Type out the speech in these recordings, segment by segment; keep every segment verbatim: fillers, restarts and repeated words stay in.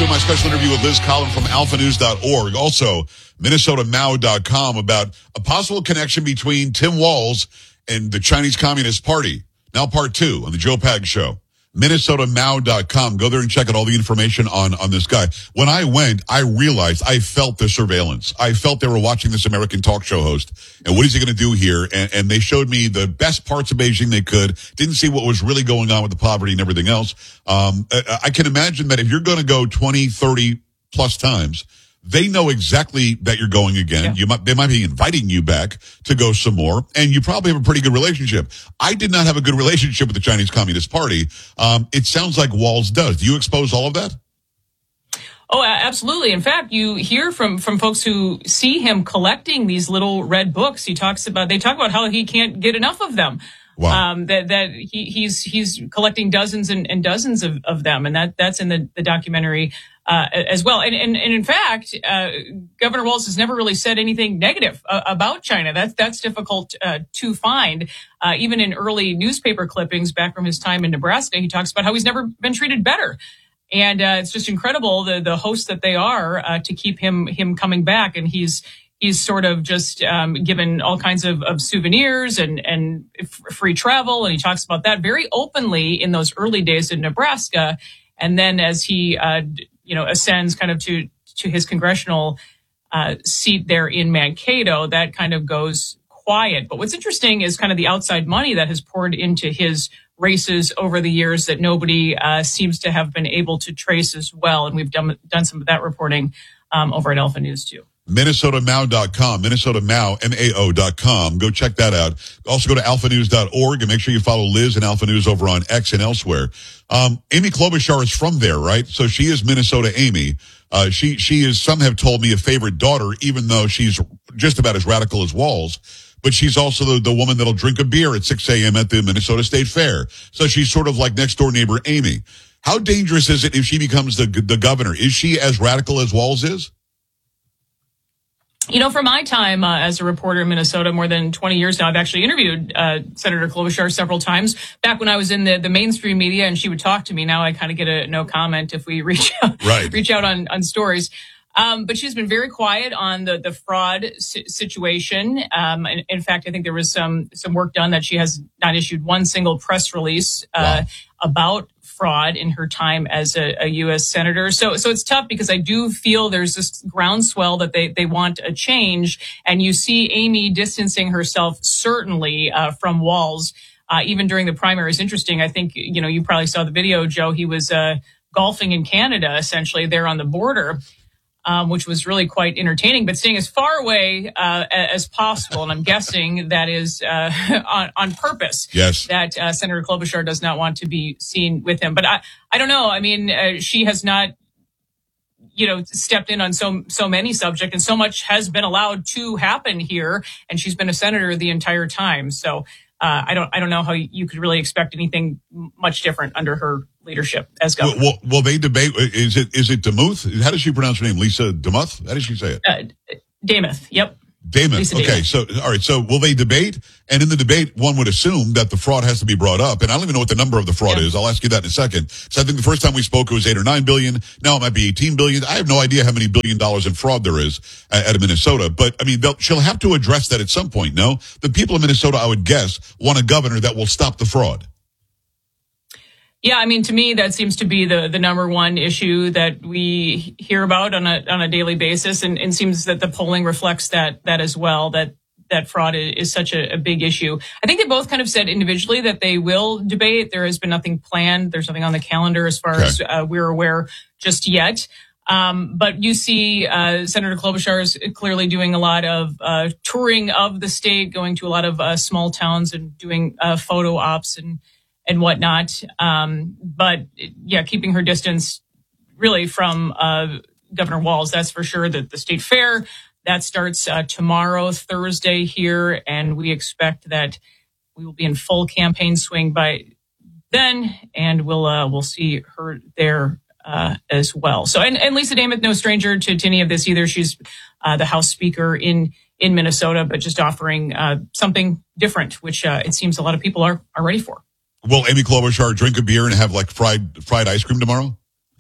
to my special interview with Liz Collin from alpha news dot org. Also, Minnesota Mao dot com about a possible connection between Tim Walz and the Chinese Communist Party. Now part two on the Joe Pag Show. Minnesota Mao dot com. Go there and check out all the information on, on this guy. When I went, I realized, I felt the surveillance. I felt they were watching this American talk show host. And what is he going to do here? And, and they showed me the best parts of Beijing they could. Didn't see what was really going on with the poverty and everything else. Um, I, I can imagine that if you're going to go twenty, thirty plus times, they know exactly that you're going again. Yeah. You might, they might be inviting you back to go some more, and you probably have a pretty good relationship. I did not have a good relationship with the Chinese Communist Party. Um, it sounds like Walz does. Do you expose all of that? Oh, absolutely. In fact, you hear from, from folks who see him collecting these little red books. He talks about, they talk about how he can't get enough of them. Wow. Um, that, that he, he's, he's collecting dozens and, and dozens of, of them. And that, that's in the, the documentary, uh, as well. And, and, and in fact, uh, Governor Walz has never really said anything negative uh, about China. That's, that's difficult, uh, to find. Uh, even in early newspaper clippings back from his time in Nebraska, he talks about how he's never been treated better. And, uh, it's just incredible, the, the hosts that they are, uh, to keep him, him coming back. And he's, He's sort of just um, given all kinds of, of souvenirs and, and f- free travel. And he talks about that very openly in those early days in Nebraska. And then as he, uh, you know, ascends kind of to, to his congressional uh, seat there in Mankato, that kind of goes quiet. But what's interesting is kind of the outside money that has poured into his races over the years that nobody uh, seems to have been able to trace as well. And we've done, done some of that reporting um, over at Alpha News too. Minnesota Mao dot com, Minnesota Mao, M A O dot com. Go check that out. Also go to alpha news dot org and make sure you follow Liz and Alpha News over on X and elsewhere. Um, Amy Klobuchar is from there, right? So she is Minnesota Amy. Uh, she, she is, some have told me, a favorite daughter, even though she's just about as radical as Walz. But she's also the, the woman that'll drink a beer at six a.m. at the Minnesota State Fair. So she's sort of like next door neighbor Amy. How dangerous is it if she becomes the, the governor? Is she as radical as Walz is? You know, from my time uh, as a reporter in Minnesota, more than twenty years now, I've actually interviewed uh, Senator Klobuchar several times. Back when I was in the, the mainstream media and she would talk to me, now I kind of get a no comment if we reach out, right. reach out on, on stories. Um, but she's been very quiet on the, the fraud si- situation. Um, and in fact, I think there was some, some work done that she has not issued one single press release uh, wow. about fraud in her time as a, a U S senator. So, so it's tough because I do feel there's this groundswell that they, they want a change. And you see Amy distancing herself certainly, uh, from Walz, uh, even during the primaries. Interesting. I think, you know, you probably saw the video, Joe. He was, uh, golfing in Canada, essentially there on the border. Um, which was really quite entertaining, but staying as far away uh, as possible. And I'm guessing that is uh, on, on purpose. Yes. That uh, Senator Klobuchar does not want to be seen with him. But I, I don't know. I mean, uh, she has not, you know, stepped in on so so many subjects, and so much has been allowed to happen here. And she's been a senator the entire time. So uh, I don't I don't know how you could really expect anything much different under her leadership as governor. Well, well, will they debate? Is it is it Demuth? How does she pronounce her name? Lisa Demuth? How does she say it? Uh, Demuth. Yep. Demuth. Lisa Okay. Demuth. So, all right. So will they debate? And in the debate, one would assume that the fraud has to be brought up. And I don't even know what the number of the fraud yeah. is. I'll ask you that in a second. So I think the first time we spoke, it was eight or nine billion. Now it might be eighteen billion. I have no idea how many billion dollars in fraud there is at, at Minnesota. But I mean, she'll have to address that at some point. No, the people of Minnesota, I would guess, want a governor that will stop the fraud. Yeah, I mean, to me, that seems to be the, the number one issue that we hear about on a on a daily basis, and it seems that the polling reflects that that as well. That that fraud is such a, a big issue. I think they both kind of said individually that they will debate. There has been nothing planned. There's nothing on the calendar as far okay. as uh, we're aware just yet. Um, but you see, uh, Senator Klobuchar is clearly doing a lot of uh, touring of the state, going to a lot of uh, small towns and doing uh, photo ops and. and whatnot. Um, but yeah, keeping her distance really from, uh, Governor Walz, that's for sure. That the state fair, that starts, uh, tomorrow, Thursday here. And we expect that we will be in full campaign swing by then. And we'll, uh, we'll see her there, uh, as well. So, and, and Lisa Demuth, no stranger to, to any of this either. She's, uh, the House Speaker in, in Minnesota, but just offering, uh, something different, which, uh, it seems a lot of people are, are ready for. Will Amy Klobuchar drink a beer and have like fried fried ice cream tomorrow?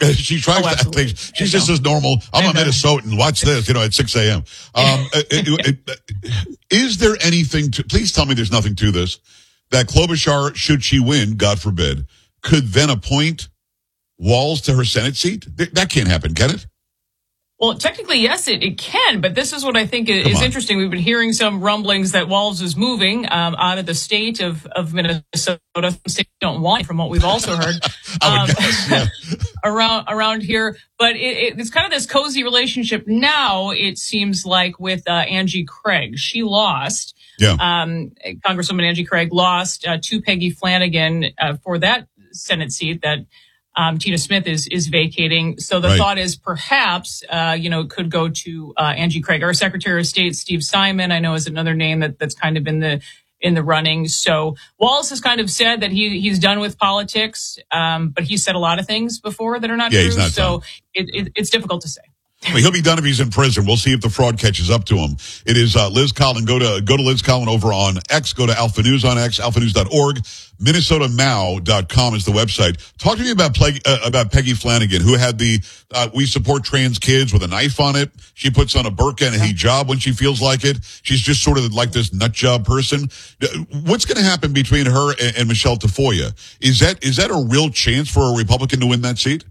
She tries Oh, to think she's just as normal. I'm a Minnesotan. Watch this, you know, at six a.m. Um, it, it, it, is there anything to, please tell me there's nothing to this, that Klobuchar, should she win, God forbid, could then appoint Walz to her Senate seat? That can't happen, can it? Well, technically, yes, it, it can, but this is what I think is interesting. We've been hearing some rumblings that Walz is moving um, out of the state of, of Minnesota. Some states don't want it, from what we've also heard um, guess, yeah. around around here. But it, it, it's kind of this cozy relationship now, it seems like, with uh, Angie Craig. She lost. Yeah. Um, Congresswoman Angie Craig lost uh, to Peggy Flanagan uh, for that Senate seat that Um, Tina Smith is is vacating. So the right. thought is perhaps, uh, you know, it could go to uh, Angie Craig. Our Secretary of State, Steve Simon, I know is another name that, that's kind of in the in the running. So Walz has kind of said that he he's done with politics, um, but he said a lot of things before that are not yeah, true. He's not so done. it, it, it's difficult to say. Well, he'll be done if he's in prison. We'll see if the fraud catches up to him. It is uh, Liz Collin. Go to go to Liz Collin over on X. Go to Alpha News on X, alpha news dot org. Minnesota Mao dot com is the website. Talk to me about, Peg, uh, about Peggy Flanagan, who had the uh, We Support Trans Kids with a knife on it. She puts on a burqa and a hijab when she feels like it. She's just sort of like this nut job person. What's going to happen between her and, and Michelle Tafoya? Is that is that a real chance for a Republican to win that seat?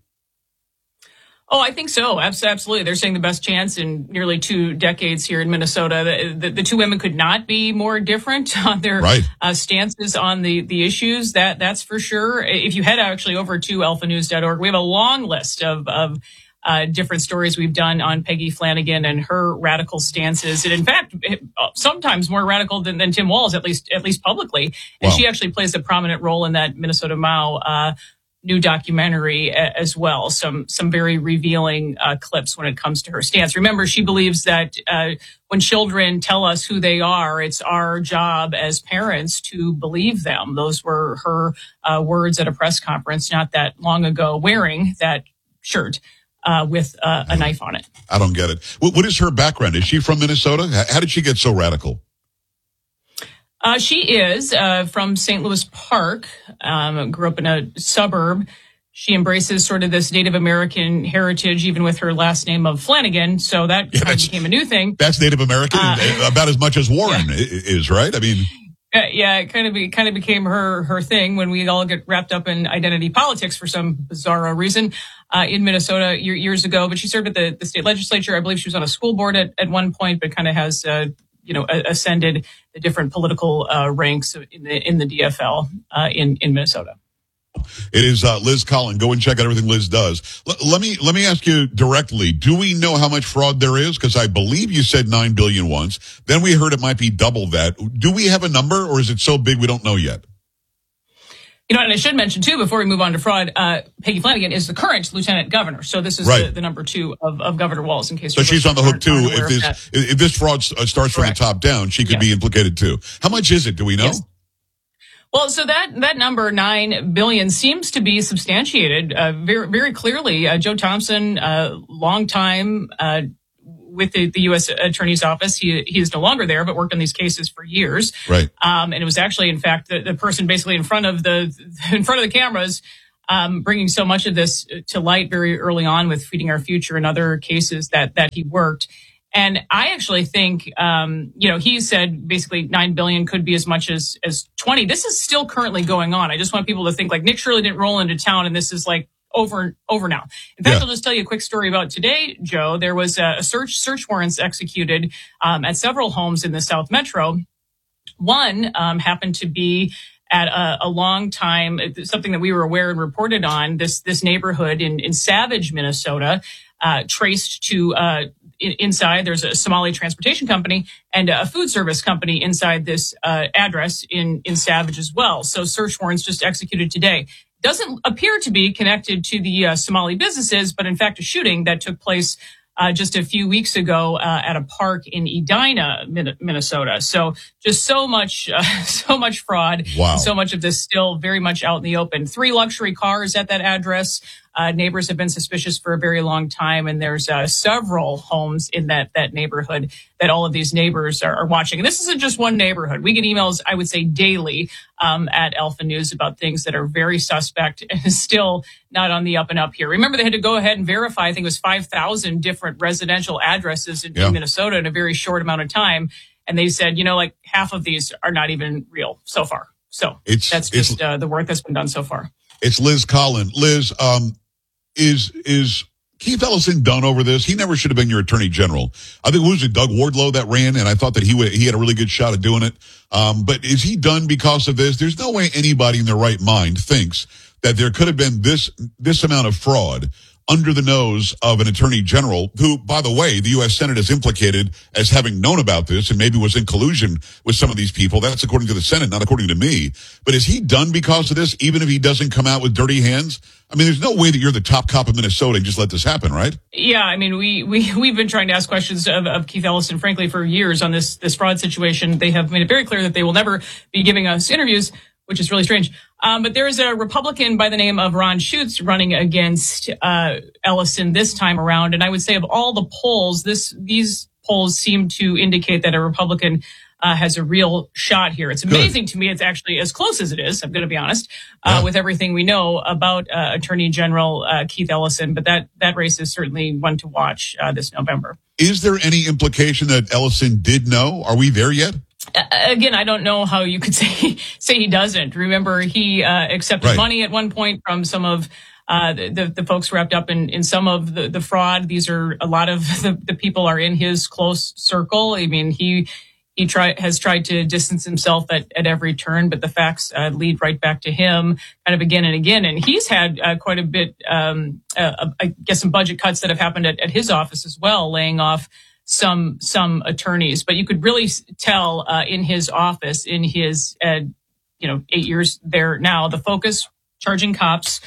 Oh, I think so. Absolutely. They're saying the best chance in nearly two decades here in Minnesota. The, the, the two women could not be more different on their right. uh, stances on the, the issues. That that's for sure. If you head actually over to alpha news dot org, we have a long list of, of uh, different stories we've done on Peggy Flanagan and her radical stances. And in fact, sometimes more radical than, than Tim Walz, at least, at least publicly. And wow. she actually plays a prominent role in that Minnesota Mao, uh, new documentary as well. Some some very revealing uh, clips when it comes to her stance. Remember, she believes that uh, when children tell us who they are, it's our job as parents to believe them. Those were her uh, words at a press conference not that long ago, wearing that shirt uh, with uh, a knife on it. I don't get it. What, what is her background? Is she from Minnesota? How did she get so radical? Uh, she is uh, from Saint Louis Park, um, grew up in a suburb. She embraces sort of this Native American heritage, even with her last name of Flanagan. So that yeah, kind of became a new thing. That's Native American uh, about as much as Warren yeah. is, right? I mean, uh, yeah, it kind of be, kind of became her her thing when we all get wrapped up in identity politics for some bizarro reason uh, in Minnesota years ago. But she served at the, the state legislature. I believe she was on a school board at, at one point, but kind of has uh, you know ascended the different political uh, ranks in the in the D F L uh, in in Minnesota. It is uh, Liz Collin. Go and check out everything Liz does. L- let me let me ask you directly. Do we know how much fraud there is? Because I believe you said nine billion once. Then we heard it might be double that. Do we have a number, or is it so big we don't know yet? You know, and I should mention too, before we move on to fraud, uh, Peggy Flanagan is the current lieutenant governor. So this is right. the, the number two of, of Governor Walz. In case so she's on the hook too. If this if this fraud starts Correct. From the top down, she could yeah. be implicated too. How much is it? Do we know? Yes. Well, so that, that number, nine billion, seems to be substantiated uh, very, very clearly. Uh, Joe Thompson, uh, long time uh, with the, the U S Attorney's Office. He, he is no longer there, but worked on these cases for years. Right. Um, and it was actually, in fact, the, the person basically in front of the in front of the cameras, um, bringing so much of this to light very early on with Feeding Our Future and other cases that that he worked. And I actually think, um, you know, he said basically nine billion could be as much as, as twenty. This is still currently going on. I just want people to think like Nick Shirley didn't roll into town and this is like over, over now. In fact, yeah. I'll just tell you a quick story about today, Joe. There was a, a search, search warrants executed, um, at several homes in the South Metro. One, um, happened to be at a, a long time, something that we were aware and reported on, this, this neighborhood in, in Savage, Minnesota, uh, traced to, uh, inside, there's a Somali transportation company and a food service company inside this uh, address in, in Savage as well. So search warrants just executed today. Doesn't appear to be connected to the uh, Somali businesses, but in fact, a shooting that took place uh, just a few weeks ago uh, at a park in Edina, Minnesota. So just so much, uh, so much fraud. Wow. So much of this still very much out in the open. Three luxury cars at that address. Uh, neighbors have been suspicious for a very long time, and there's uh, several homes in that that neighborhood that all of these neighbors are, are watching. And this isn't just one neighborhood. We get emails, I would say, daily um, at Alpha News about things that are very suspect and still not on the up and up here. Remember, they had to go ahead and verify, I think it was five thousand different residential addresses in, yeah. in Minnesota in a very short amount of time. And they said, you know, like half of these are not even real so far. So it's, that's just it's, uh, the work that's been done so far. It's Liz Collin. Liz, um, is is Keith Ellison done over this? He never should have been your attorney general. I think it was it Doug Wardlow that ran, and I thought that he w- he had a really good shot at doing it. Um, but is he done because of this? There's no way anybody in their right mind thinks that there could have been this this amount of fraud under the nose of an attorney general who, by the way, the U S Senate is implicated as having known about this and maybe was in collusion with some of these people. That's according to the Senate, not according to me. But is he done because of this, even if he doesn't come out with dirty hands? I mean, there's no way that you're the top cop of Minnesota and just let this happen, right? Yeah, I mean, we, we, we've been trying to ask questions of, of Keith Ellison, frankly, for years on this, this fraud situation. They have made it very clear that they will never be giving us interviews, which is really strange. Um, but there is a Republican by the name of Ron Schutz running against uh, Ellison this time around. And I would say of all the polls, this these polls seem to indicate that a Republican uh, has a real shot here. It's amazing Good. to me it's actually as close as it is, I'm going to be honest, uh, yeah. with everything we know about uh, Attorney General uh, Keith Ellison. But that, that race is certainly one to watch uh, this November. Is there any implication that Ellison did know? Are we there yet? Uh, again, I don't know how you could say say he doesn't. Remember, he uh, accepted right. money at one point from some of uh, the, the folks wrapped up in, in some of the, the fraud. These are a lot of the, the people are in his close circle. I mean, he he try, has tried to distance himself at, at every turn, but the facts uh, lead right back to him kind of again and again. And he's had uh, quite a bit, um, uh, I guess, some budget cuts that have happened at, at his office as well, laying off some some attorneys. But you could really tell uh, in his office, in his uh, you know eight years there now, the focus charging cops,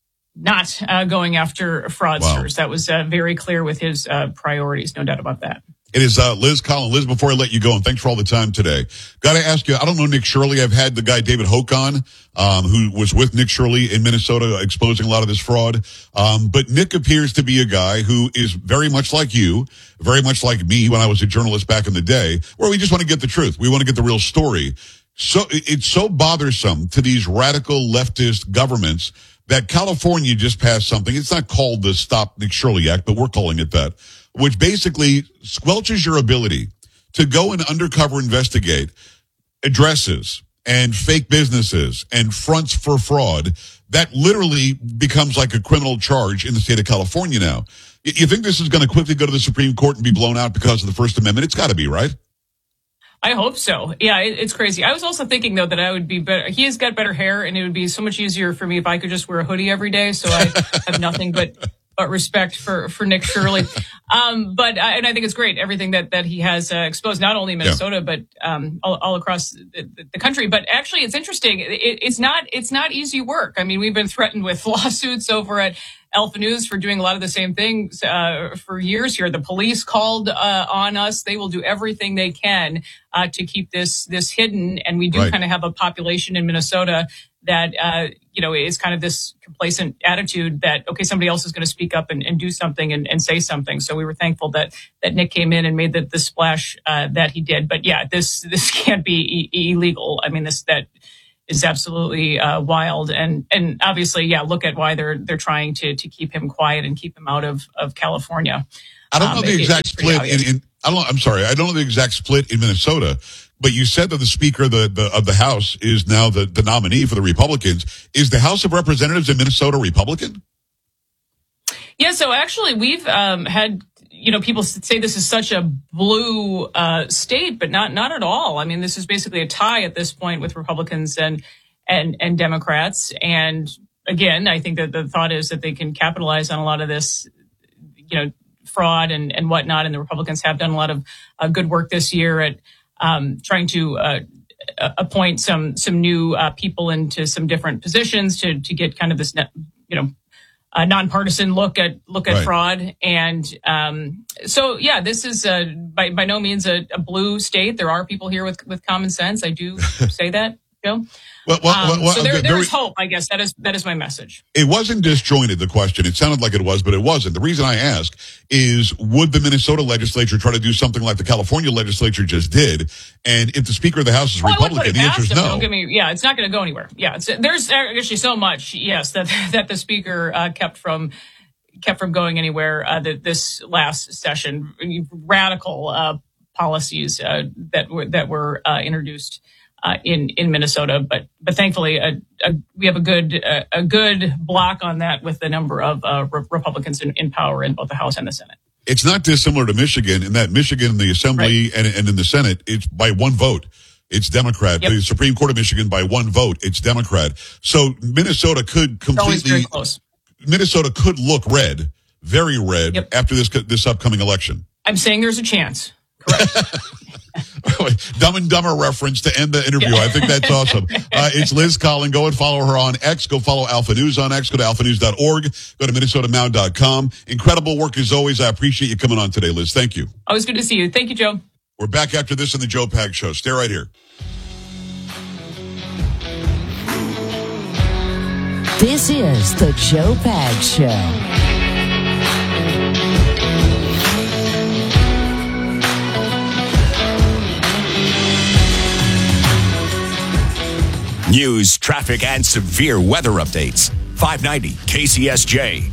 not uh, going after fraudsters. Wow. That was uh, very clear with his uh, priorities, no doubt about that. It is uh, Liz Collin. Liz, before I let you go, and thanks for all the time today, got to ask you, I don't know Nick Shirley. I've had the guy David Hoke on, um, who was with Nick Shirley in Minnesota exposing a lot of this fraud. Um, but Nick appears to be a guy who is very much like you, very much like me when I was a journalist back in the day, where we just want to get the truth. We want to get the real story. So it's so bothersome to these radical leftist governments that California just passed something. It's not called the Stop Nick Shirley Act, but we're calling it that, which basically squelches your ability to go and undercover investigate addresses and fake businesses and fronts for fraud. That literally becomes like a criminal charge in the state of California now. You think this is going to quickly go to the Supreme Court and be blown out because of the First Amendment? It's got to be, right? I hope so. Yeah, it, it's crazy. I was also thinking, though, that I would be better. He has got better hair, and it would be so much easier for me if I could just wear a hoodie every day. So I have nothing but but respect for, for Nick Shirley. Um, but, uh, and I think it's great, everything that, that he has uh, exposed, not only in Minnesota, yeah. but um, all, all across the, the country. But actually, it's interesting. It, it's not it's not easy work. I mean, we've been threatened with lawsuits over at Alpha News for doing a lot of the same things uh, for years here. The police called uh, on us. They will do everything they can uh, to keep this this hidden. And we do right. kind of have a population in Minnesota that, uh, you know, is kind of this complacent attitude that, okay, somebody else is going to speak up and, and do something and, and say something. So we were thankful that that Nick came in and made the, the splash uh, that he did. But yeah, this this can't be e- illegal. I mean, this that is absolutely uh, wild. And and obviously, yeah, look at why they're they're trying to to keep him quiet and keep him out of, of California. I don't know um, the it, exact split in, in I don't I'm sorry, I don't know the exact split in Minnesota. But you said that the Speaker of the, the, of the House is now the, the nominee for the Republicans. Is the House of Representatives in Minnesota Republican? Yeah, so actually we've um, had, you know, people say this is such a blue uh, state, but not not at all. I mean, this is basically a tie at this point with Republicans and and, and Democrats. And again, I think that the thought is that they can capitalize on a lot of this, you know, fraud and, and whatnot. And the Republicans have done a lot of uh, good work this year at Um, trying to uh, appoint some some new uh, people into some different positions to to get kind of this, you know, uh, nonpartisan look at look at right. fraud. And um, so, yeah, this is uh, by by no means a, a blue state. There are people here with with common sense. I do say that Joe. Well, well, Um, well, so there, very, there is hope, I guess. That is that is my message. It wasn't disjointed, the question. It sounded like it was, but it wasn't. The reason I ask is, would the Minnesota legislature try to do something like the California legislature just did? And if the Speaker of the House is Well, Republican, the answer is them. no. Don't get me, yeah, it's not going to go anywhere. Yeah, it's, there's actually so much, yes, that that the Speaker uh, kept from kept from going anywhere uh, the, this last session. Radical uh, policies uh, that were that were uh, introduced uh, in in Minnesota, but but thankfully uh, uh, we have a good uh, a good block on that with the number of uh, re- Republicans in, in power in both the House and the Senate. It's not dissimilar to Michigan in that Michigan in the Assembly Right. and, and in the Senate, it's by one vote. It's Democrat. Yep. The Supreme Court of Michigan by one vote, it's Democrat. So Minnesota could It's always very completely, close. Minnesota could look red, very red, Yep. after this this upcoming election. I'm saying there's a chance. Correct. Dumb and Dumber reference to end the interview. Yeah. I think that's awesome. Uh, it's Liz Collin. Go and follow her on X. Go follow Alpha News on X. Go to alpha news dot org. Go to minnesota mound dot com. Incredible work as always. I appreciate you coming on today, Liz. Thank you. Always good to see you. Thank you, Joe. We're back after this in the Joe Pag Show. Stay right here. This is the Joe Pag Show. News, traffic, and severe weather updates. five ninety K C S J.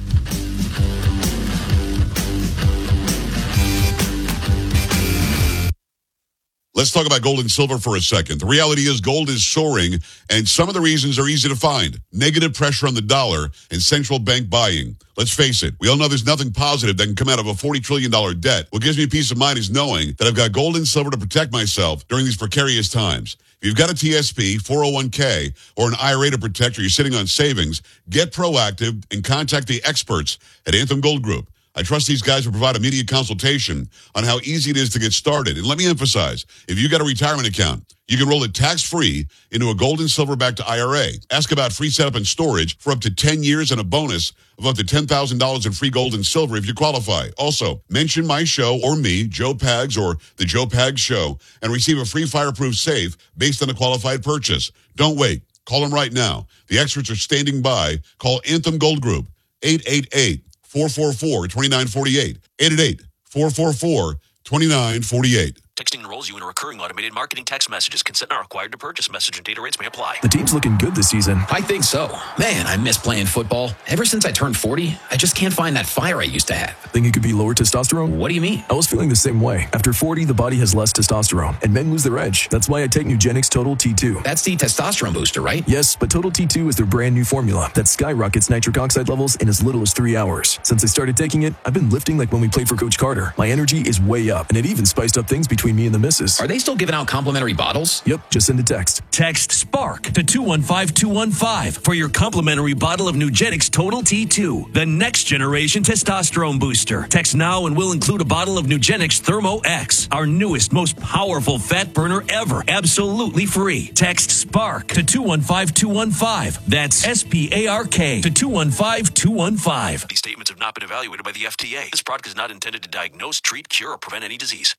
Let's talk about gold and silver for a second. The reality is gold is soaring, and some of the reasons are easy to find. Negative pressure on the dollar and central bank buying. Let's face it, we all know there's nothing positive that can come out of a forty trillion dollars debt. What gives me peace of mind is knowing that I've got gold and silver to protect myself during these precarious times. If you've got a T S P, four oh one k, or an I R A to protect, or you're sitting on savings, get proactive and contact the experts at Anthem Gold Group. I trust these guys will provide immediate consultation on how easy it is to get started. And let me emphasize, if you got a retirement account, you can roll it tax-free into a gold and silver-backed I R A. Ask about free setup and storage for up to ten years and a bonus of up to ten thousand dollars in free gold and silver if you qualify. Also, mention my show or me, Joe Pags or The Joe Pags Show, and receive a free fireproof safe based on a qualified purchase. Don't wait. Call them right now. The experts are standing by. Call Anthem Gold Group, eight eight eight, four four four, two nine four eight, eight eight eight, four four four, two nine four eight. Texting enrolls you in a recurring automated marketing text messages. Consent not required to purchase. Message and data rates may apply. The team's looking good this season. I think so. Man, I miss playing football. Ever since I turned forty, I just can't find that fire I used to have. Think it could be lower testosterone? What do you mean? I was feeling the same way. After forty, the body has less testosterone, and men lose their edge. That's why I take Nugenix Total T two. That's the testosterone booster, right? Yes, but Total T two is their brand new formula that skyrockets nitric oxide levels in as little as three hours. Since I started taking it, I've been lifting like when we played for Coach Carter. My energy is way up, and it even spiced up things between me and the missus. Are they still giving out complimentary bottles? Yep, just send a text. Text SPARK to two one five two one five for your complimentary bottle of Nugenix Total T two, the next generation testosterone booster. Text now and we'll include a bottle of Nugenix Thermo X, our newest, most powerful fat burner ever, absolutely free. Text SPARK to two one five two one five. That's S P A R K to two one five two one five. These statements have not been evaluated by the F D A. This product is not intended to diagnose, treat, cure, or prevent any disease.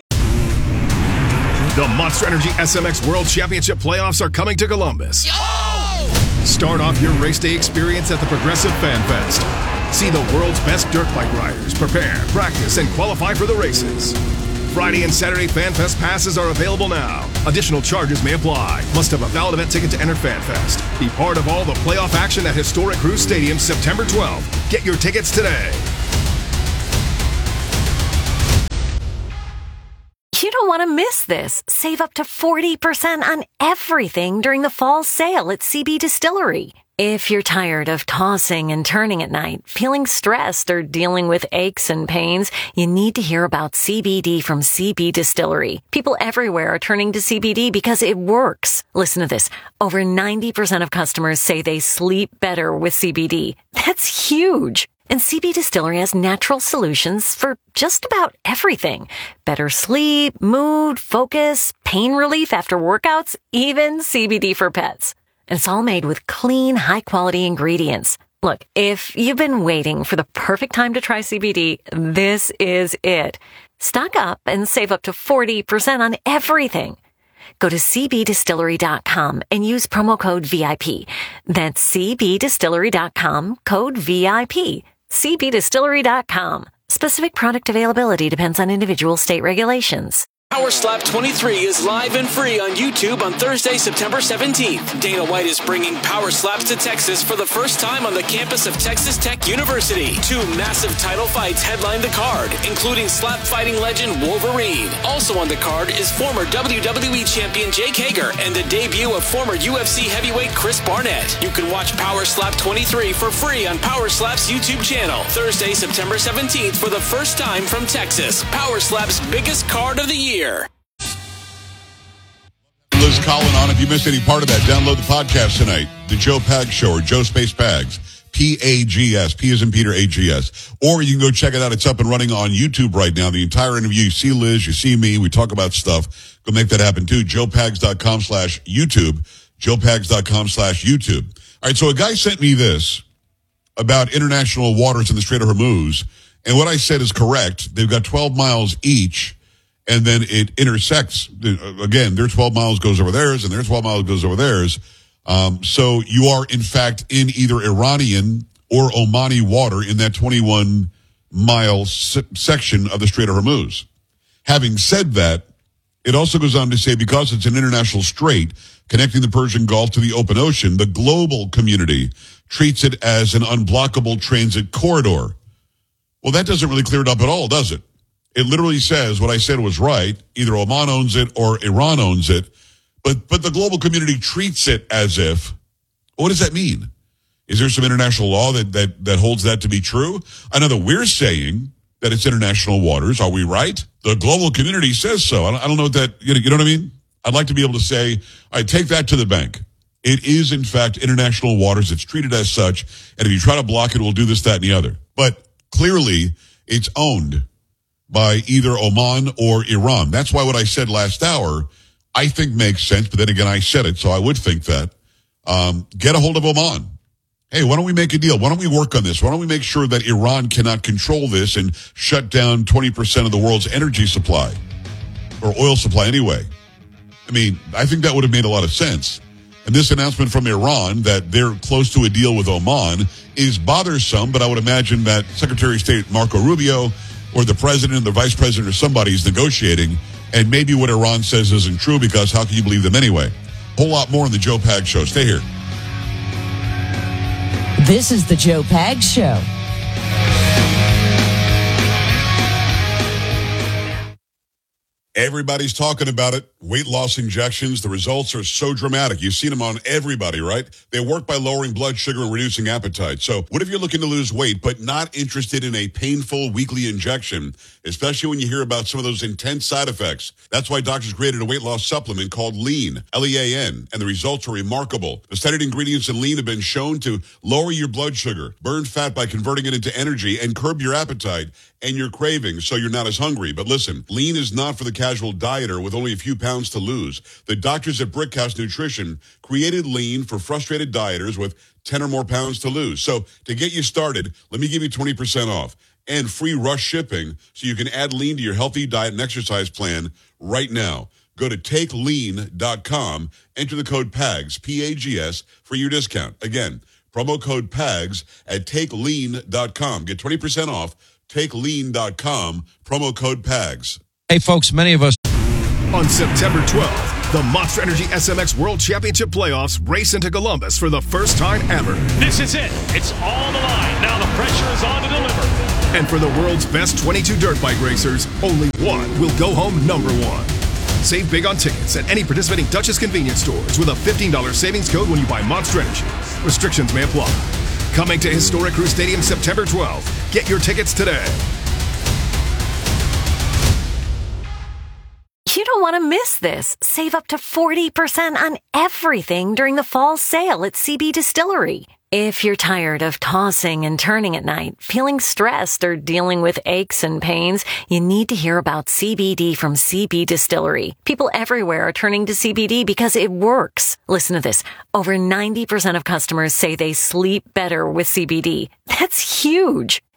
The Monster Energy S M X World Championship playoffs are coming to Columbus. Yo! Start off your race day experience at the Progressive Fan Fest. See the world's best dirt bike riders prepare, practice, and qualify for the races. Friday and Saturday Fan Fest passes are available now. Additional charges may apply. Must have a valid event ticket to enter Fan Fest. Be part of all the playoff action at historic Cruise Stadium September twelfth. Get your tickets today. You don't want to miss this. Save up to forty percent on everything during the fall sale at C B Distillery. If you're tired of tossing and turning at night, feeling stressed, or dealing with aches and pains, you need to hear about C B D from C B Distillery. People everywhere are turning to C B D because it works. Listen to this. Over ninety percent of customers say they sleep better with C B D. That's huge. And C B Distillery has natural solutions for just about everything. Better sleep, mood, focus, pain relief after workouts, even C B D for pets. And it's all made with clean, high-quality ingredients. Look, if you've been waiting for the perfect time to try C B D, this is it. Stock up and save up to forty percent on everything. Go to c b distillery dot com and use promo code V I P. That's c b distillery dot com, code V I P. c b distillery dot com. Specific product availability depends on individual state regulations. Power Slap twenty-three is live and free on YouTube on Thursday, September seventeenth. Dana White is bringing Power Slaps to Texas for the first time on the campus of Texas Tech University. Two massive title fights headline the card, including slap fighting legend Wolverine. Also on the card is former W W E champion Jake Hager and the debut of former U F C heavyweight Chris Barnett. You can watch Power Slap twenty-three for free on Power Slap's YouTube channel. Thursday, September seventeenth for the first time from Texas. Power Slap's biggest card of the year. Liz Collin on. If you missed any part of that, download the podcast tonight. The Joe Pags Show, or Joe Space Pags. P A G S. P as in Peter, A G S. Or you can go check it out. It's up and running on YouTube right now. The entire interview. You see Liz, you see me. We talk about stuff. Go make that happen too. joe pags dot com slash YouTube. joe pags dot com slash YouTube. All right, so a guy sent me this about international waters in the Strait of Hormuz. And what I said is correct. They've got twelve miles each. And then it intersects. Again, their twelve miles goes over theirs, and their twelve miles goes over theirs. Um, so you are, in fact, in either Iranian or Omani water in that twenty-one mile se- section of the Strait of Hormuz. Having said that, it also goes on to say because it's an international strait connecting the Persian Gulf to the open ocean, the global community treats it as an unblockable transit corridor. Well, that doesn't really clear it up at all, does it? It literally says what I said was right. Either Oman owns it or Iran owns it. But but the global community treats it as if. What does that mean? Is there some international law that, that, that holds that to be true? I know that we're saying that it's international waters. Are we right? The global community says so. I don't, I don't know what that, you know, you know what I mean? I'd like to be able to say, all right, take that to the bank. It is, in fact, international waters. It's treated as such. And if you try to block it, we'll do this, that, and the other. But clearly, it's owned by either Oman or Iran. That's why what I said last hour, I think makes sense. But then again, I said it, so I would think that. Um, get a hold of Oman. Hey, why don't we make a deal? Why don't we work on this? Why don't we make sure that Iran cannot control this and shut down twenty percent of the world's energy supply? Or oil supply anyway. I mean, I think that would have made a lot of sense. And this announcement from Iran that they're close to a deal with Oman is bothersome, but I would imagine that Secretary of State Marco Rubio or the president, the vice president, or somebody is negotiating, and maybe what Iran says isn't true, because how can you believe them anyway? A whole lot more in the Joe Pags Show. Stay here. This is the Joe Pags Show. Everybody's talking about it. Weight loss injections. The results are so dramatic. You've seen them on everybody, right? They work by lowering blood sugar and reducing appetite. So what if you're looking to lose weight but not interested in a painful weekly injection, especially when you hear about some of those intense side effects? That's why doctors created a weight loss supplement called Lean, L E A N, and the results are remarkable. The studied ingredients in Lean have been shown to lower your blood sugar, burn fat by converting it into energy, and curb your appetite and your cravings so you're not as hungry. But listen, Lean is not for the casual dieter with only a few pounds to lose. The doctors at Brickhouse Nutrition created Lean for frustrated dieters with ten or more pounds to lose. So to get you started, let me give you twenty percent off and free rush shipping so you can add Lean to your healthy diet and exercise plan right now. Go to take lean dot com, enter the code PAGS, P A G S, for your discount. Again, promo code PAGS at take lean dot com. Get twenty percent off. take lean dot com, promo code PAGS. Hey, folks, many of us. On September twelfth, the Monster Energy S M X World Championship Playoffs race into Columbus for the first time ever. This is it. It's all the line. Now the pressure is on to deliver. And for the world's best twenty-two dirt bike racers, only one will go home number one. Save big on tickets at any participating Dutchess convenience stores with a fifteen dollars savings code when you buy Monster Energy. Restrictions may apply. Coming to Historic Crew Stadium September twelfth. Get your tickets today. You don't want to miss this. Save up to forty percent on everything during the fall sale at C B Distillery. If you're tired of tossing and turning at night, feeling stressed, or dealing with aches and pains, you need to hear about C B D from C B Distillery. People everywhere are turning to C B D because it works. Listen to this. Over ninety percent of customers say they sleep better with C B D. That's huge.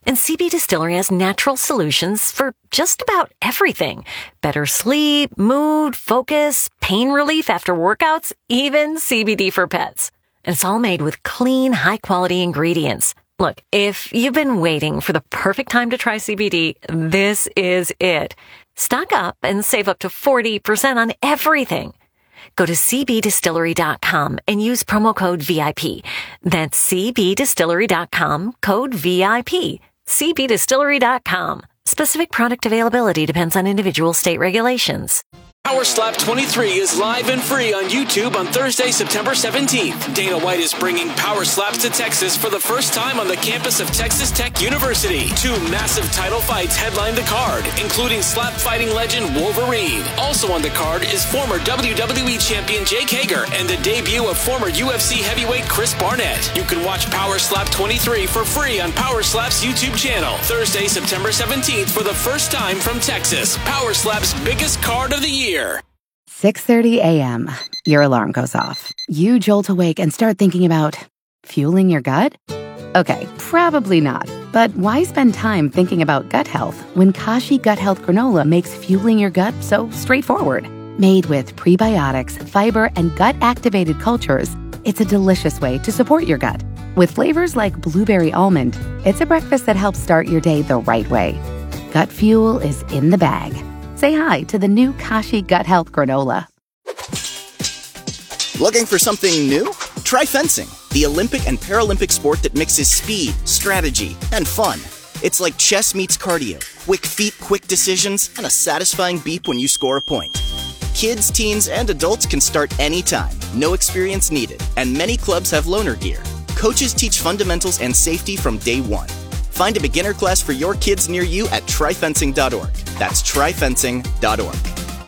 And C B Distillery has natural solutions for just about everything. Better sleep, mood, focus, pain relief after workouts, even C B D for pets. And it's all made with clean, high-quality ingredients. Look, if you've been waiting for the perfect time to try C B D, this is it. Stock up and save up to forty percent on everything. Go to c b distillery dot com and use promo code V I P. That's c b distillery dot com, code V I P. c b distillery dot com. Specific product availability depends on individual state regulations. Power Slap twenty-three is live and free on YouTube on Thursday, September seventeenth. Dana White is bringing Power Slaps to Texas for the first time on the campus of Texas Tech University. Two massive title fights headline the card, including slap fighting legend Wolverine. Also on the card is former W W E champion Jake Hager and the debut of former U F C heavyweight Chris Barnett. You can watch Power Slap twenty-three for free on Power Slap's YouTube channel. Thursday, September seventeenth for the first time from Texas. Power Slap's biggest card of the year. six thirty a.m. Your alarm goes off. You jolt awake and start thinking about fueling your gut? Okay, probably not. But why spend time thinking about gut health when Kashi Gut Health Granola makes fueling your gut so straightforward? Made with prebiotics, fiber, and gut-activated cultures, it's a delicious way to support your gut. With flavors like blueberry almond, it's a breakfast that helps start your day the right way. Gut fuel is in the bag. Say hi to the new Kashi Gut Health Granola. Looking for something new? Try fencing, the Olympic and Paralympic sport that mixes speed, strategy, and fun. It's like chess meets cardio. Quick feet, quick decisions, and a satisfying beep when you score a point. Kids, teens, and adults can start anytime. No experience needed. And many clubs have loaner gear. Coaches teach fundamentals and safety from day one. Find a beginner class for your kids near you at try fencing dot org. That's try fencing dot org.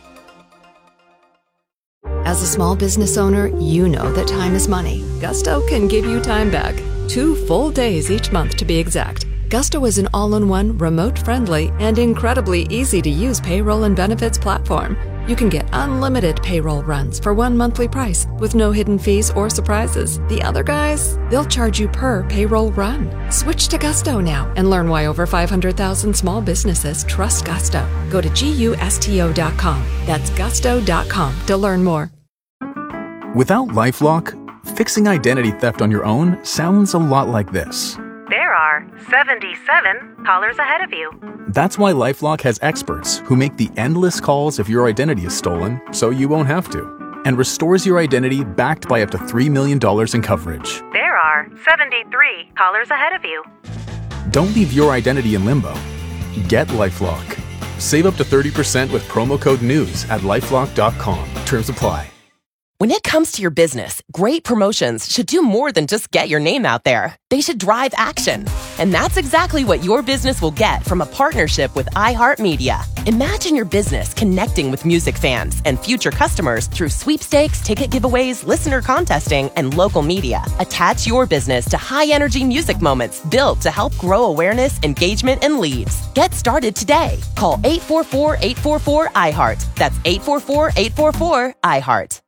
As a small business owner, you know that time is money. Gusto can give you time back. Two full days each month to be exact. Gusto is an all-in-one, remote-friendly, and incredibly easy-to-use payroll and benefits platform. You can get unlimited payroll runs for one monthly price with no hidden fees or surprises. The other guys, they'll charge you per payroll run. Switch to Gusto now and learn why over five hundred thousand small businesses trust Gusto. Go to gusto dot com. That's gusto dot com to learn more. Without LifeLock, fixing identity theft on your own sounds a lot like this. There are seventy-seven callers ahead of you. That's why LifeLock has experts who make the endless calls if your identity is stolen, so you won't have to, and restores your identity backed by up to three million dollars in coverage. There are seventy-three callers ahead of you. Don't leave your identity in limbo. Get LifeLock. Save up to thirty percent with promo code NEWS at lifelock dot com. Terms apply. When it comes to your business, great promotions should do more than just get your name out there. They should drive action. And that's exactly what your business will get from a partnership with iHeartMedia. Imagine your business connecting with music fans and future customers through sweepstakes, ticket giveaways, listener contesting, and local media. Attach your business to high-energy music moments built to help grow awareness, engagement, and leads. Get started today. Call eight four four, eight four four, I heart. That's eight four four, eight four four, I heart.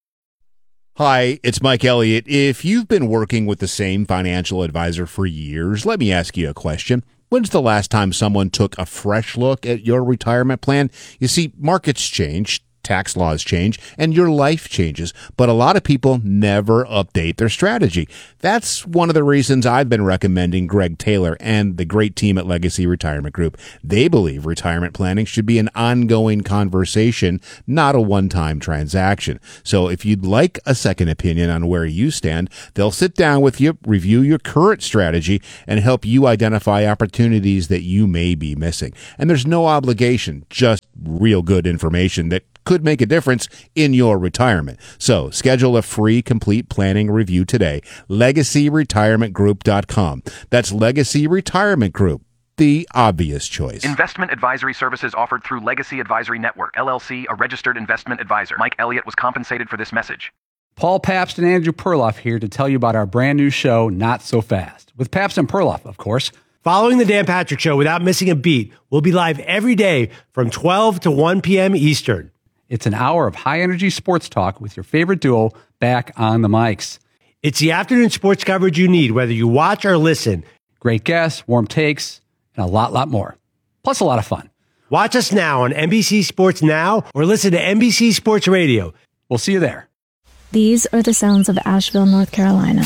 Hi, it's Mike Elliott. If you've been working with the same financial advisor for years, let me ask you a question. When's the last time someone took a fresh look at your retirement plan? You see, markets change, tax laws change, and your life changes, but a lot of people never update their strategy. That's one of the reasons I've been recommending Greg Taylor and the great team at Legacy Retirement Group. They believe retirement planning should be an ongoing conversation, not a one-time transaction. So if you'd like a second opinion on where you stand, they'll sit down with you, review your current strategy, and help you identify opportunities that you may be missing. And there's no obligation, just real good information that could make a difference in your retirement. So schedule a free complete planning review today. legacy retirement group dot com. That's Legacy Retirement Group, the obvious choice. Investment advisory services offered through Legacy Advisory Network, L L C, a registered investment advisor. Mike Elliott was compensated for this message. Paul Pabst and Andrew Perloff here to tell you about our brand new show, Not So Fast, with Pabst and Perloff, of course. Following the Dan Patrick Show without missing a beat, we'll be live every day from twelve to one p.m. Eastern. It's an hour of high-energy sports talk with your favorite duo back on the mics. It's the afternoon sports coverage you need, whether you watch or listen. Great guests, warm takes, and a lot, lot more. Plus a lot of fun. Watch us now on N B C Sports Now or listen to N B C Sports Radio. We'll see you there. These are the sounds of Asheville, North Carolina.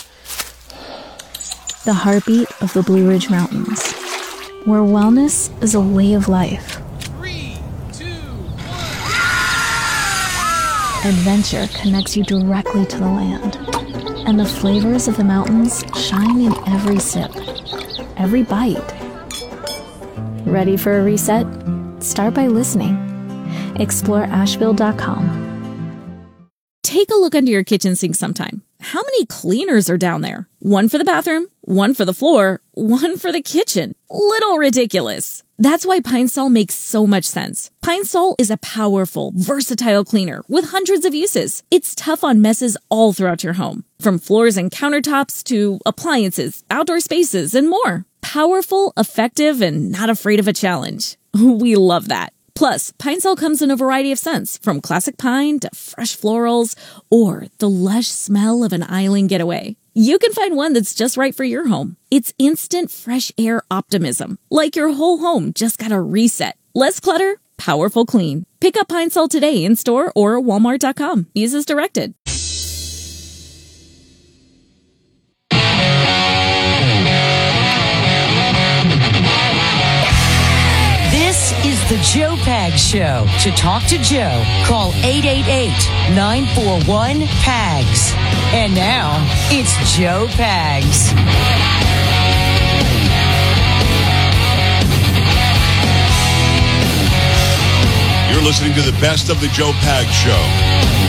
The heartbeat of the Blue Ridge Mountains, where wellness is a way of life. Three, two, one. Adventure connects you directly to the land, and the flavors of the mountains shine in every sip, every bite. Ready for a reset? Start by listening. Explore Asheville dot com. Take a look under your kitchen sink sometime. How many cleaners are down there? One for the bathroom, one for the floor, one for the kitchen. Little ridiculous. That's why Pine Sol makes so much sense. Pine Sol is a powerful, versatile cleaner with hundreds of uses. It's tough on messes all throughout your home, from floors and countertops to appliances, outdoor spaces, and more. Powerful, effective, and not afraid of a challenge. We love that. Plus, Pine Sol comes in a variety of scents, from classic pine to fresh florals or the lush smell of an island getaway. You can find one that's just right for your home. It's instant fresh air optimism, like your whole home just got a reset. Less clutter, powerful clean. Pick up Pine Sol today in store or walmart dot com. Use as directed. This is the Joe Pags Show. To talk to Joe, call eight eight eight, nine four one, P A G S. And now, it's Joe Pags. You're listening to the best of the Joe Pags Show.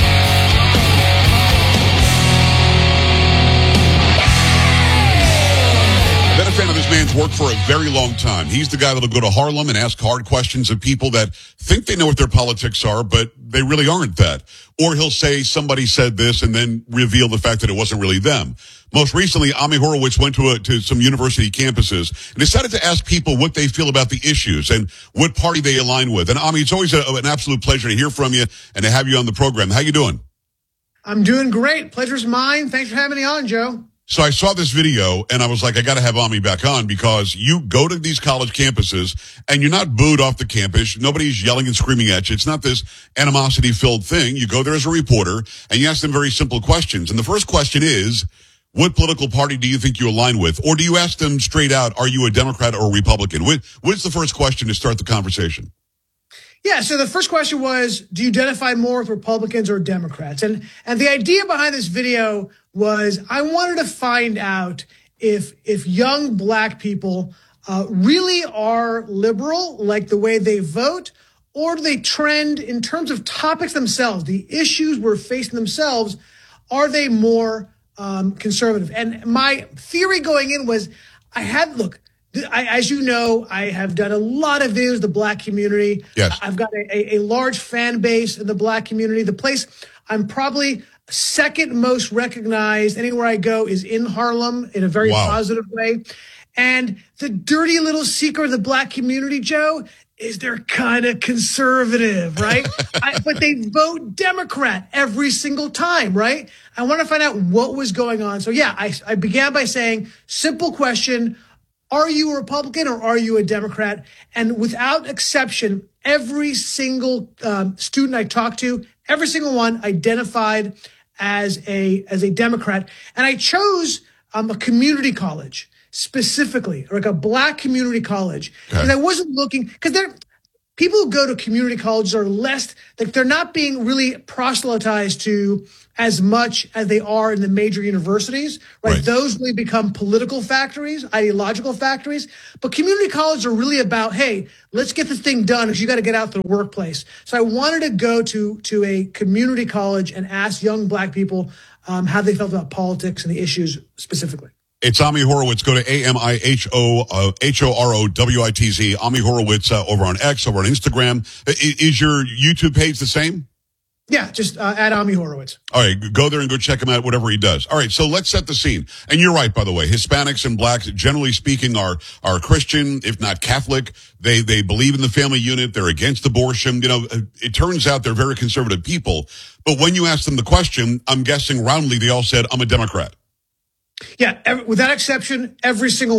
I've been a fan of this man's work for a very long time. He's the guy that'll go to Harlem and ask hard questions of people that think they know what their politics are, but they really aren't that. Or he'll say somebody said this and then reveal the fact that it wasn't really them. Most recently, Ami Horowitz went to a, to some university campuses and decided to ask people what they feel about the issues and what party they align with. And Ami, it's always a, an absolute pleasure to hear from you and to have you on the program. How you doing? I'm doing great. Pleasure's mine. Thanks for having me on, Joe. So I saw this video and I was like, I got to have Ami back on because you go to these college campuses and you're not booed off the campus. Nobody's yelling and screaming at you. It's not this animosity filled thing. You go there as a reporter and you ask them very simple questions. And the first question is, what political party do you think you align with? Or do you ask them straight out, are you a Democrat or a Republican? What, what's the first question to start the conversation? Yeah, so the first question was, do you identify more with Republicans or Democrats? And and the idea behind this video was I wanted to find out if if young black people uh, really are liberal, like the way they vote, or do they trend in terms of topics themselves, the issues we're facing themselves, are they more um, conservative? And my theory going in was I had, look, I, as you know, I have done a lot of videos, the black community. Yes. I've got a, a large fan base in the black community. The place I'm probably second most recognized anywhere I go is in Harlem in a very Wow. positive way. And the dirty little secret of the black community, Joe, is they're kind of conservative, right? I, but they vote Democrat every single time, right? I want to find out what was going on. So yeah, I, I began by saying, simple question, are you a Republican or are you a Democrat? And without exception, every single um, student I talked to, every single one identified as a as a Democrat. And I chose um, a community college specifically, or like a black community college, because I wasn't looking, because they're people who go to community colleges are less, like they're not being really proselytized to as much as they are in the major universities, right? Right. Those really become political factories, ideological factories. But community colleges are really about, hey, let's get this thing done because you got to get out to the workplace. So I wanted to go to, to a community college and ask young black people um, how they felt about politics and the issues specifically. It's Ami Horowitz. Go to A M I H O, uh, H O R O W I T Z. Ami Horowitz uh, over on X, over on Instagram. Is, is your YouTube page the same? Yeah, just uh, at Ami Horowitz. All right, go there and go check him out, whatever he does. All right, so let's set the scene. And you're right, by the way. Hispanics and blacks, generally speaking, are are Christian, if not Catholic. They they believe in the family unit. They're against abortion. You know, it turns out they're very conservative people. But when you ask them the question, I'm guessing roundly they all said, I'm a Democrat. Yeah, every, without exception, every single one.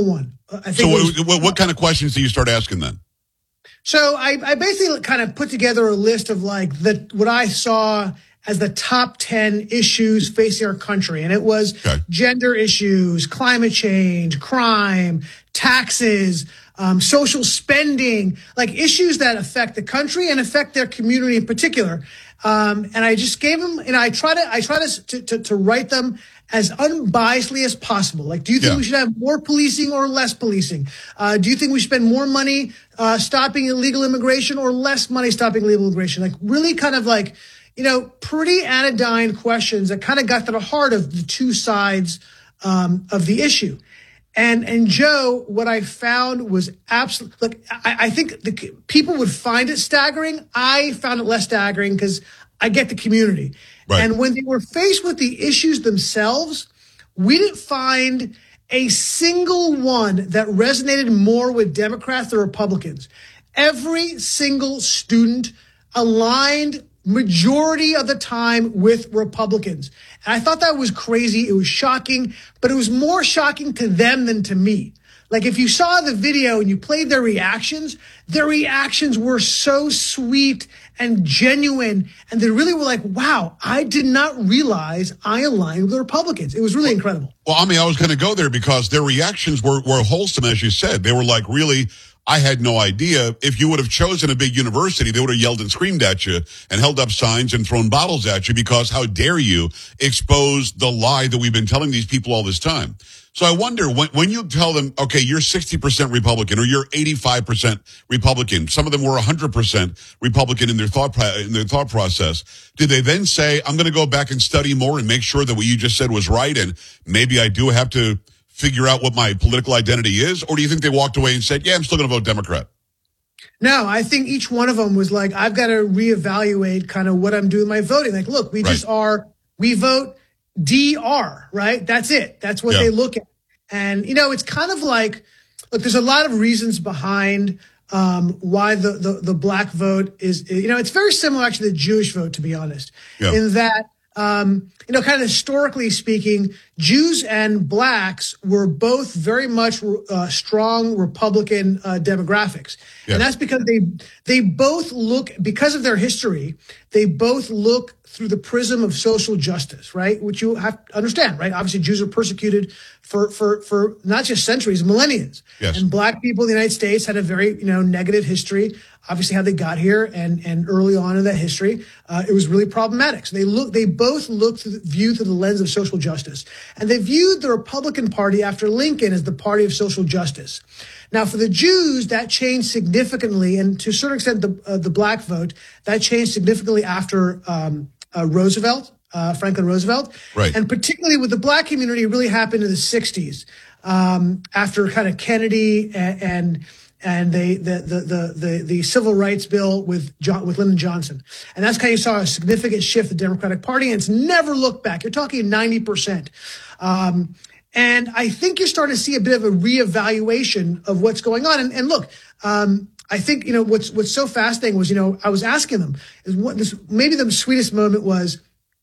I think so was, what, what, what kind of questions do you start asking then? So I, I basically kind of put together a list of like the what I saw as the top ten issues facing our country. And it was okay. gender issues, climate change, crime, taxes, um, social spending, like issues that affect the country and affect their community in particular. Um, and I just gave them, and I try to, I try to, to, to write them as unbiasedly as possible. Like, do you think yeah. we should have more policing or less policing? Uh, do you think we should spend more money, uh, stopping illegal immigration or less money stopping illegal immigration? Like really kind of like, you know, pretty anodyne questions that kind of got to the heart of the two sides, um, of the issue. And, and Joe, what I found was absolutely, look, I, I think the people would find it staggering. I found it less staggering because I get the community. Right. And when they were faced with the issues themselves, we didn't find a single one that resonated more with Democrats than Republicans. Every single student aligned majority of the time with Republicans. And I thought that was crazy. It was shocking, but it was more shocking to them than to me. Like if you saw the video and you played their reactions, their reactions were so sweet and genuine. And they really were like, wow, I did not realize I aligned with the Republicans. It was really well, incredible. Well, I mean, I was going to go there because their reactions were, were wholesome, as you said. They were like, really, I had no idea. If you would have chosen a big university, they would have yelled and screamed at you and held up signs and thrown bottles at you because how dare you expose the lie that we've been telling these people all this time. So I wonder, when, when you tell them, okay, you're sixty percent Republican or you're eighty-five percent Republican, some of them were one hundred percent Republican in their thought in their thought process, did they then say, I'm going to go back and study more and make sure that what you just said was right and maybe I do have to figure out what my political identity is? Or do you think they walked away and said, yeah, I'm still going to vote Democrat? No, I think each one of them was like, I've got to reevaluate kind of what I'm doing my voting. Like, look, we right. just are, we vote D R, right? That's it. That's what yeah. they look at. And, you know, it's kind of like, look, there's a lot of reasons behind um, why the, the, the black vote is, you know, it's very similar actually to the Jewish vote, to be honest, yeah. in that, um, you know, kind of historically speaking, Jews and blacks were both very much uh, strong Republican uh, demographics. Yes. And that's because they they both look, because of their history, they both look through the prism of social justice, right? Which you have to understand, right? Obviously, Jews are persecuted for for for not just centuries, millenniums. Yes. And black people in the United States had a very, you know, negative history. Obviously, how they got here, and and early on in that history, uh, it was really problematic. So they look, they both looked through the, view through the lens of social justice, and they viewed the Republican Party after Lincoln as the party of social justice. Now, for the Jews, that changed significantly, and to a certain extent, the uh, the black vote that changed significantly after um, uh, Roosevelt, uh, Franklin Roosevelt, right. And particularly with the black community, it really happened in the sixties um, after kind of Kennedy and. and And they, the, the, the, the, the civil rights bill with John, with Lyndon Johnson. And that's kind of, you saw a significant shift in the Democratic Party, and it's never looked back. You're talking ninety percent. Um, and I think you're starting to see a bit of a reevaluation of what's going on. And, and look, um, I think, you know, what's, what's so fascinating was, you know, I was asking them, is what this, maybe the sweetest moment was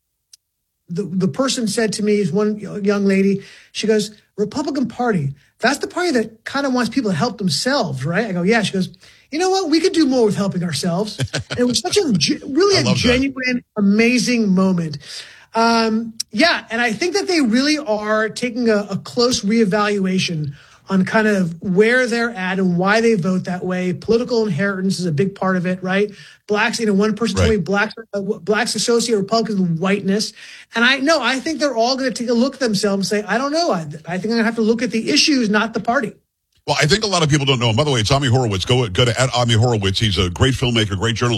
the, the person said to me, is one young lady, she goes, Republican Party, that's the party that kind of wants people to help themselves, right? I go, yeah. She goes, you know what? We could do more with helping ourselves. And it was such a, really a genuine, that. amazing moment. Um, yeah. And I think that they really are taking a, a close reevaluation on kind of where they're at and why they vote that way. Political inheritance is a big part of it, right? Blacks, you know, one person right. told me blacks, uh, blacks associate Republicans with whiteness. And I know, I think they're all going to take a look at themselves and say, I don't know. I, I think I'm going to have to look at the issues, not the party. Well, I think a lot of people don't know. And by the way, it's Ami Horowitz. Go, go to at Ami Horowitz. He's a great filmmaker, great journalist.